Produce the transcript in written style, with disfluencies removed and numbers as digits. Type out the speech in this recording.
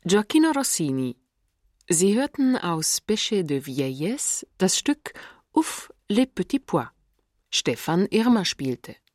Gioacchino Rossini. Sie hörten aus Péché de Vieillesse das Stück Ouf les petits pois. Stefan Irmer spielte.